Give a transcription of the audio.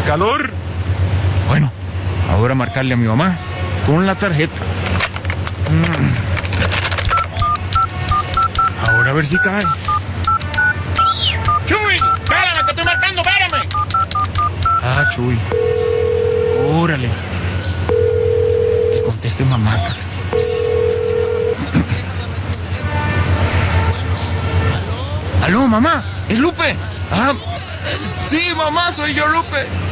calor. Bueno, ahora marcarle a mi mamá con la tarjeta. Ahora a ver si cae. ¡Chuy! ¡Espérame, que estoy marcando! ¡Espérame! Ah, Chuy. Órale. Que conteste mamá, cara. ¿Aló, mamá? ¿Es Lupe? Ah, sí, mamá, soy yo, Lupe.